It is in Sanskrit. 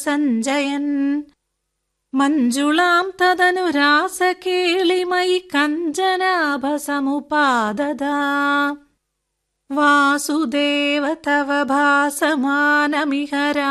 सञ्जयन् मञ्जुलां तदनु रासकेलिमयि कञ्जनाभसमुपाददा वासुदेव तव भासमानमिह